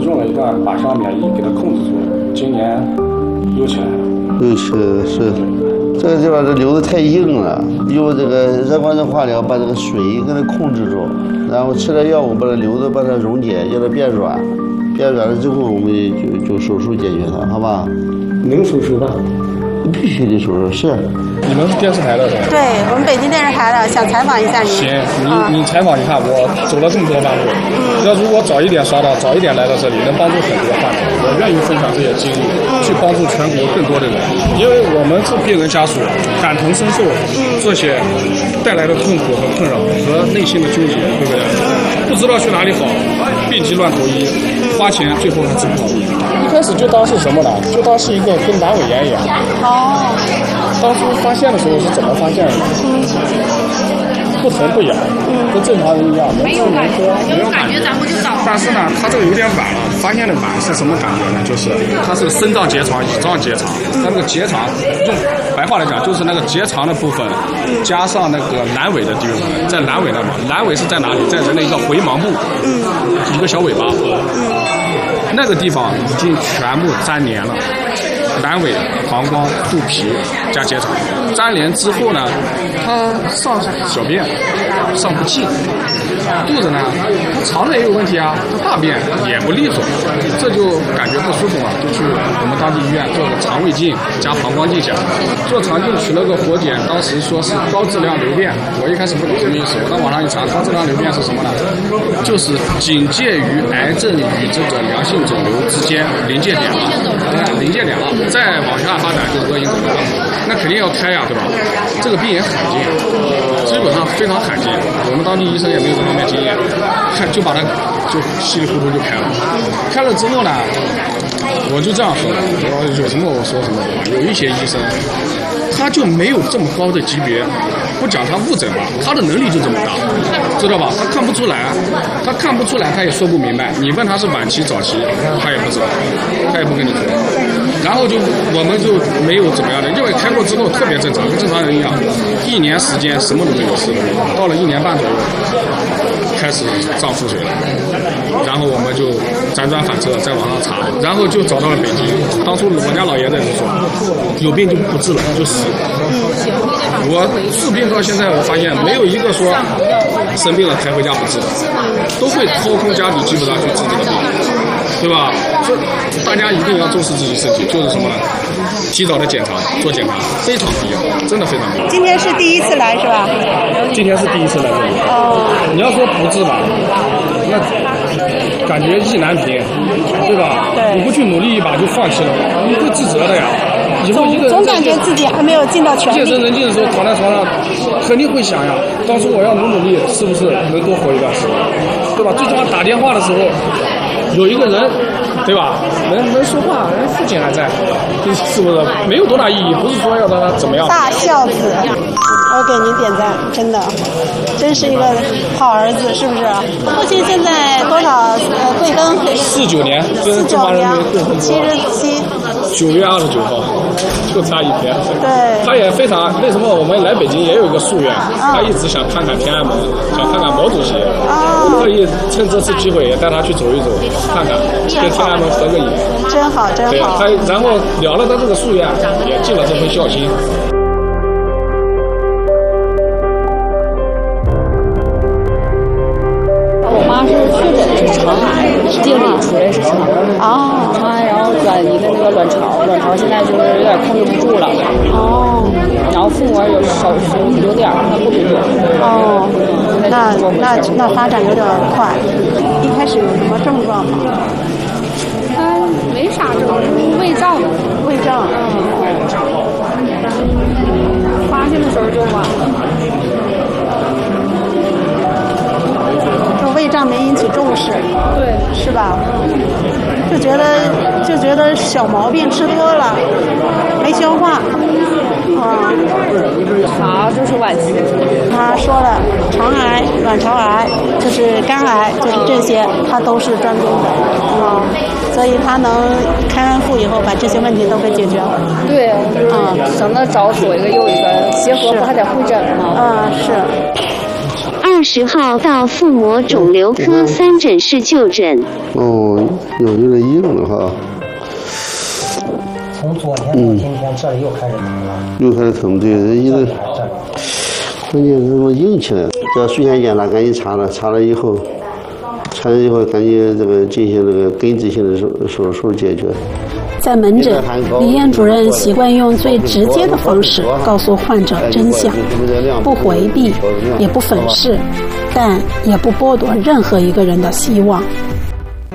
用了一段靶向免疫给它控制住，今年又起来了。 又起来了，是。这个地方这瘤子太硬了，用这个热光针化疗把这个水给它控制住，然后吃点药物把这瘤子把它溶解，让它变软，变软了之后我们就手术解决它，好吧？ 能手术吧？ 必须得手术，是。 你们是电视台的是吧？ 对，我们北京电视台的，想采访一下您。 行，你采访一下，我走了这么多弯路，要如果早一点刷到，早一点来到这里，能帮助很多患者。我愿意分享这些经历，去帮助全国更多的人，因为我们是病人家属，感同身受这些带来的痛苦和困扰和内心的纠结，对不对？不知道去哪里好，病急乱投医，花钱最后还治不好。一开始就当是什么呢？就当是一个跟阑尾炎一样。 哦。 当初发现的时候是怎么发现的？不疼不痒，跟正常人一样，没有感觉，咱们就找。但是呢，它这个有点晚了。发现的晚是什么感觉呢？就是它是生脏结肠、乙状结肠，它那个结肠，用白话来讲就是那个结肠的部分，加上那个阑尾的地方，在阑尾那嘛，阑尾是在哪里？在人的一个回盲部，一个小尾巴，那个地方已经全部粘连了。阑尾、膀胱、肚皮加结肠粘连之后呢，它上小便上不进，肚子呢，它肠子也有问题啊，它大便也不利索，这就感觉不舒服嘛，就去我们当地医院做个肠胃镜加膀胱镜检，做肠镜取了个活检，当时说是高质量瘤变，我一开始不懂什么意思，我到网上一查，高质量瘤变是什么呢？就是仅介于癌症与这个良性肿瘤之间临界点了，临界点了。再往下发展就是恶性肿瘤了，那肯定要开呀，对吧？这个病也罕见，基本上非常罕见。我们当地医生也没有这方面经验，就把它就稀里糊涂就开了。开了之后呢，我就这样说，我有什么我说什么。有一些医生，他就没有这么高的级别，不讲他误诊吧，他的能力就这么大，知道吧？他看不出来，他也说不明白。你问他是晚期早期，他也不知道，他也不跟你说。然后我们就没有怎么样的，因为开过之后特别正常，跟正常人一样，1年时间什么都没有事，到了1年半左右开始胀腹水了，然后我们就辗转反侧在网上查，然后就找到了北京。当初我家老爷子就说，有病就不治了，就死。我治病到现在，我发现没有一个说生病了抬回家不治的，都会掏空家底基本上去治这个病，对吧？所以大家一定要重视自己身体，就是什么呢？提早的检查，做检查非常必要，真的非常必要。 今天是第一次来是吧？ 今天是第一次来这里。 哦。你要说不治吧，那感觉意难平，对吧？ 对。 你不去努力一把就放弃了，你会自责的呀。 总感觉自己还没有尽到全力。 夜深人静的时候躺在床上，肯定会想呀，当初我要努力，是不是能多活一段时间，对吧？最起码打电话的时候，有一个人，对吧？能说话，人父亲还在，是不是？没有多大意义，不是说要让他怎么样。 大孝子，我给您点赞，真的，真是一个好儿子，是不是？父亲现在多少贵庚 ？49年，跟中华人民共和国 77。 9月29号，就差一天。 对。他也非常，为什么我们来北京也有一个夙愿？他一直想看看天安门，想看看毛主席。特意趁这次机会也带他去走一走，看看，跟天安门合个影。 真好，真好。 对，他然后了了他这个夙愿，也尽了这份孝心。 我妈是确诊是肠癌，病理出来是肠癌，然后转移的那个卵巢现在就是有点控制不住了。然后腹膜有点那不舒服。 那发展有点快。一开始有什么症状吗？ 没啥症状，胃胀。发现的时候就晚了。 胃胀没引起重视， 对， 是吧？就觉得小毛病吃多了，没消化， 啥就是晚期。 他说了，肠癌、卵巢癌，就是肝癌，就是这些，他都是专攻的所以他能开完腹以后把这些问题都给解决了。 对，省得找左一个右一个，协和不还得会诊吗？ 是。 20号到腹膜肿瘤科3诊室就诊。 哦，有点硬了哈。 从昨天到今天，这里又开始疼了。 又开始疼，对，一个关键是说硬起来了。这睡前检查赶紧查了，查了以后赶紧这个进行这个根治性的手术解决。 在门诊，李艳主任习惯用最直接的方式告诉患者真相，不回避，也不粉饰，但也不剥夺任何一个人的希望。